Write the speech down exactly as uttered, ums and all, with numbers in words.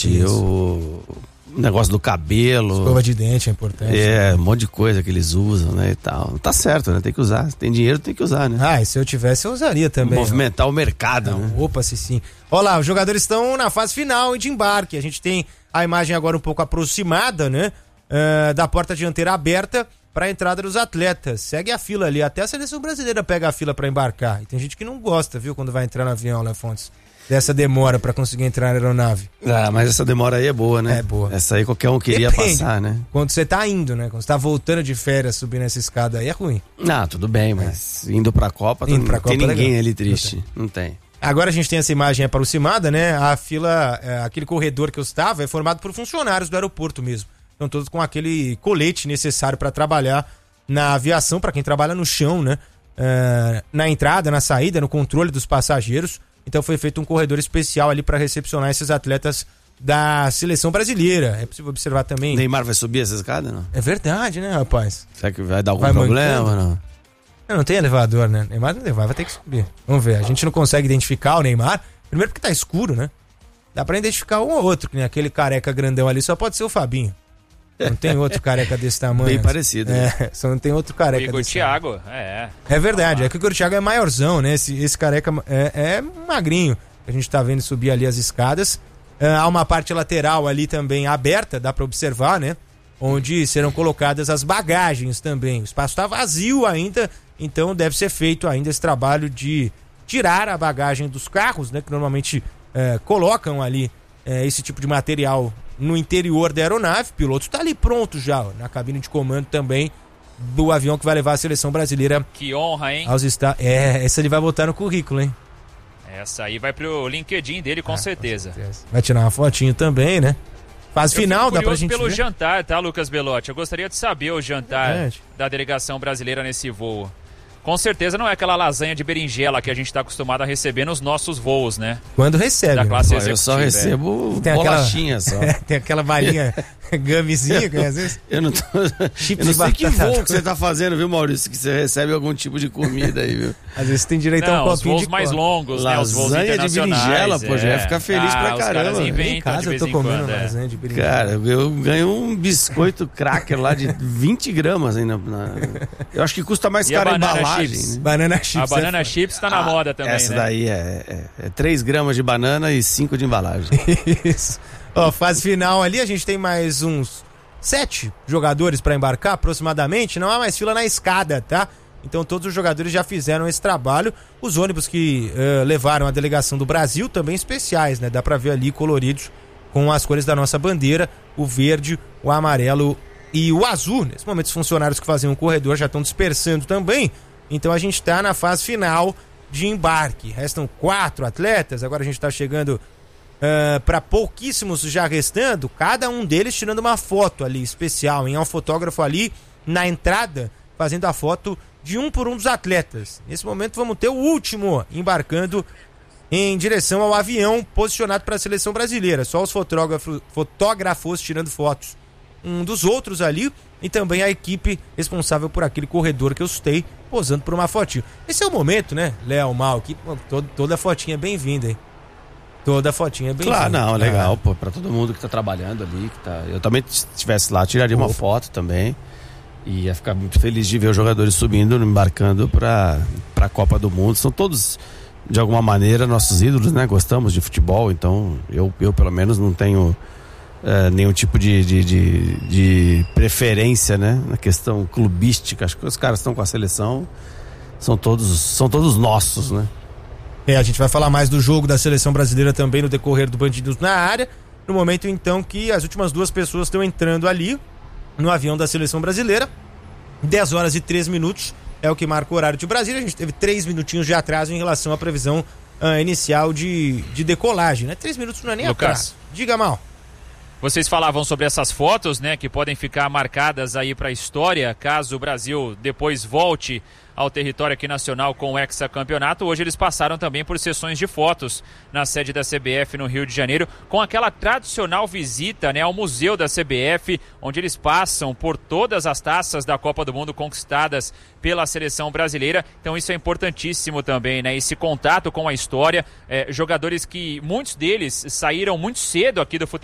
dente, o negócio do cabelo. Escova de dente é importante. É, um monte de coisa que eles usam, né, e tal. Tá certo, né? Tem que usar. Se tem dinheiro, tem que usar, né? Ah, e se eu tivesse, eu usaria também. Movimentar ó. o mercado, Não, né? Opa, sim, sim. Olha lá, os jogadores estão na fase final de embarque. A gente tem a imagem agora um pouco aproximada, né? Uh, da porta dianteira aberta para a entrada dos atletas. Segue a fila ali. Até a seleção brasileira pega a fila para embarcar. E tem gente que não gosta, viu, quando vai entrar no avião, né, Fontes? Dessa demora para conseguir entrar na aeronave. Ah, mas essa demora aí é boa, né? É boa. Essa aí qualquer um queria Depende. passar, né? Quando você tá indo, né? Quando você tá voltando de férias, subindo essa escada aí é ruim. Ah, tudo bem, mas é. indo pra Copa, indo não pra tem Copa, ninguém legal. ali triste. Não tem. não tem. Agora a gente tem essa imagem aproximada, né? A fila, é, aquele corredor que eu estava é formado por funcionários do aeroporto mesmo. Estão todos com aquele colete necessário para trabalhar na aviação, para quem trabalha no chão, né? É, na entrada, na saída, no controle dos passageiros. Então foi feito um corredor especial ali para recepcionar esses atletas da seleção brasileira. É possível observar também. Neymar vai subir essa escada, não? É verdade, né, rapaz? Será que vai dar algum vai problema ou não? Não, não tem elevador, né? Neymar não levar, vai ter que subir. Vamos ver. A gente não consegue identificar o Neymar. Primeiro porque tá escuro, né? Dá pra identificar um ou outro, que nem aquele careca grandão ali, só pode ser o Fabinho. Não tem outro careca desse tamanho. Bem parecido. É, né? só não tem outro careca Igor desse Thiago, é. É verdade, é que o Igor Thiago é maiorzão, né? Esse, esse careca é, é magrinho. A gente tá vendo subir ali as escadas. É, há uma parte lateral ali também aberta, dá pra observar, né? Onde serão colocadas as bagagens também. O espaço tá vazio ainda, então deve ser feito ainda esse trabalho de tirar a bagagem dos carros, né? Que normalmente é, colocam ali é, esse tipo de material no interior da aeronave. O piloto está ali pronto já, ó, na cabine de comando também do avião que vai levar a seleção brasileira. Que honra, hein? Aos esta... É, essa ele vai botar no currículo, hein? Essa aí vai pro LinkedIn dele, com, ah, certeza. com certeza. Vai tirar uma fotinho também, né? Fase eu final, dá pra gente pelo ver? jantar, tá, Lucas Belotti? Eu gostaria de saber o jantar é. da delegação brasileira nesse voo. Com certeza não é aquela lasanha de berinjela que a gente está acostumado a receber nos nossos voos, né? Quando recebe. Da classe né? Eu só recebo tem bolachinha aquela... só. Tem aquela balinha gamezinha que às vezes... Eu não, tô... eu não sei que voo que você tá fazendo, viu, Maurício? Que você recebe algum tipo de comida aí, viu? Às vezes tem direito não, a um copinho os voos de mais cola. longos, né? Os voos lasanha de berinjela, é. pô, já ia ficar feliz ah, pra caramba. Em casa eu tô comendo quando, lasanha de berinjela. Cara, eu ganho um biscoito cracker lá de vinte gramas ainda. Na... Eu acho que custa mais caro a embalagem. Né? Banana chips. A banana é chips tá na ah, moda também, essa né? daí é, é, é três gramas de banana e cinco de embalagem. Isso. Ó, fase final ali, a gente tem mais uns sete jogadores para embarcar, aproximadamente. Não há mais fila na escada, tá? Então todos os jogadores já fizeram esse trabalho. Os ônibus que uh, levaram a delegação do Brasil também especiais, né? Dá pra ver ali coloridos com as cores da nossa bandeira, o verde, o amarelo e o azul. Nesse momento os funcionários que faziam o corredor já estão dispersando também. Então a gente tá na fase final de embarque. Restam quatro atletas, agora a gente tá chegando uh, para pouquíssimos já restando, cada um deles tirando uma foto ali especial, hein? Há um fotógrafo ali na entrada fazendo a foto de um por um dos atletas. Nesse momento vamos ter o último embarcando em direção ao avião posicionado para a seleção brasileira. Só os fotógrafos, fotógrafos tirando fotos um dos outros ali e também a equipe responsável por aquele corredor que eu citei, posando por uma fotinho. Esse é o momento, né, Léo, Mal, que todo, toda fotinha é bem-vinda, hein? Toda fotinha é bem-vinda. Claro, não, legal, ah. pô, pra todo mundo que tá trabalhando ali, que tá... Eu também, se estivesse lá, tiraria uma Opa. foto também. E ia ficar muito feliz de ver os jogadores subindo, embarcando para a Copa do Mundo. São todos, de alguma maneira, nossos ídolos, né? Gostamos de futebol, então eu, eu pelo menos, não tenho uh, nenhum tipo de, de, de, de preferência, né? Na questão clubística. Acho que os caras estão com a seleção, são todos, são todos nossos, né? É, a gente vai falar mais do jogo da seleção brasileira também no decorrer do Bandidos na área. No momento, então, que as últimas duas pessoas estão entrando ali no avião da seleção brasileira. Dez horas e três minutos é o que marca o horário de Brasília. A gente teve três minutinhos de atraso em relação à previsão uh, inicial de, de decolagem, né? Três minutos não é nem Lucas, atraso. Diga, Mal. Vocês falavam sobre essas fotos, né, que podem ficar marcadas aí para a história, caso o Brasil depois volte ao território aqui nacional com o hexacampeonato. Hoje eles passaram também por sessões de fotos na sede da C B F no Rio de Janeiro, com aquela tradicional visita, né, ao museu da C B F, onde eles passam por todas as taças da Copa do Mundo conquistadas pela seleção brasileira. Então isso é importantíssimo também, né, esse contato com a história. É, jogadores que muitos deles saíram muito cedo aqui do futebol